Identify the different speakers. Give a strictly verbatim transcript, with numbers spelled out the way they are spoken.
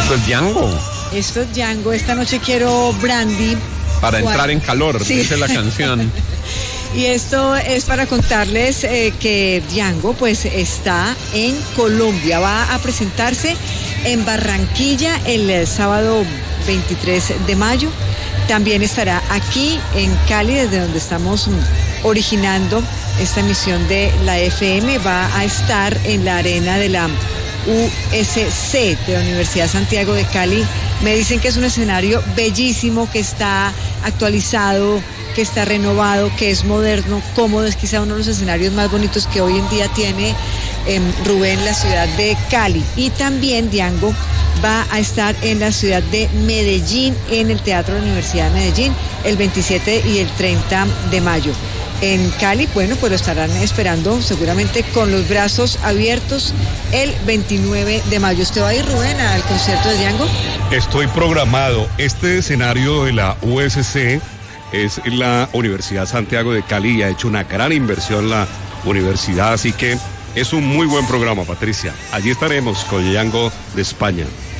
Speaker 1: Esto es Django.
Speaker 2: Esto es Django. Esta noche quiero brandy.
Speaker 1: Para entrar en calor, sí. Dice la canción.
Speaker 2: Y esto es para contarles eh, que Django pues está en Colombia. Va a presentarse en Barranquilla el, el sábado veintitrés de mayo. También estará aquí en Cali, desde donde estamos originando esta emisión de la F M. Va a estar en la arena de la U S C de la Universidad Santiago de Cali. Me dicen que es un escenario bellísimo, que está actualizado, que está renovado, que es moderno, cómodo. Es quizá uno de los escenarios más bonitos que hoy en día tiene eh, Rubén, la ciudad de Cali. Y también Django va a estar en la ciudad de Medellín, en el Teatro de la Universidad de Medellín, el veintisiete y el treinta de mayo. En Cali, bueno, pues lo estarán esperando seguramente con los brazos abiertos el veintinueve de mayo. ¿Usted va a ir, Rubén, al concierto de Django?
Speaker 3: Estoy programado. Este escenario de la U S C es la Universidad Santiago de Cali y ha hecho una gran inversión la universidad, así que es un muy buen programa, Patricia. Allí estaremos con Django de España.